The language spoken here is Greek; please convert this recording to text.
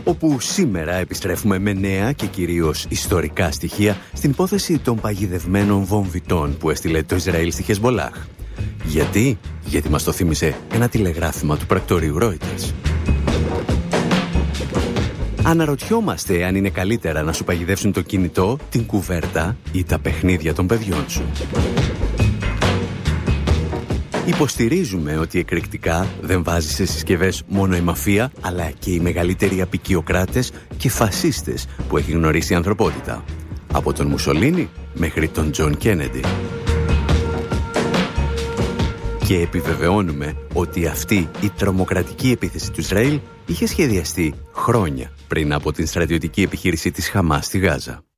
όπου σήμερα επιστρέφουμε με νέα και κυρίως ιστορικά στοιχεία στην υπόθεση των παγιδευμένων βομβιτών που έστειλε το Ισραήλ στη Χεσμολάχ. Γιατί μας το θύμισε ένα τηλεγράφημα του πρακτορείου Reuters. Αναρωτιόμαστε αν είναι καλύτερα να σου παγιδεύσουν το κινητό, την κουβέρτα ή τα παιχνίδια των παιδιών σου. Υποστηρίζουμε ότι εκρηκτικά δεν βάζει σε συσκευές μόνο η μαφία, αλλά και οι μεγαλύτεροι απικιοκράτες και φασίστες που έχει γνωρίσει η ανθρωπότητα. Από τον Μουσολίνι μέχρι τον Τζον Κένεντι. Και επιβεβαιώνουμε ότι αυτή η τρομοκρατική επίθεση του Ισραήλ είχε σχεδιαστεί χρόνια πριν από την στρατιωτική επιχείρηση της Χαμάς στη Γάζα.